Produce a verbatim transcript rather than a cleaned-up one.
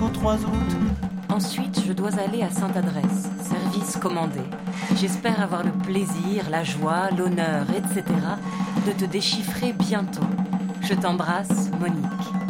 jusqu'au trois août. Ensuite, je dois aller à Sainte-Adresse, service commandé. J'espère avoir le plaisir, la joie, l'honneur, et cetera de te déchiffrer bientôt. Je t'embrasse, Monique.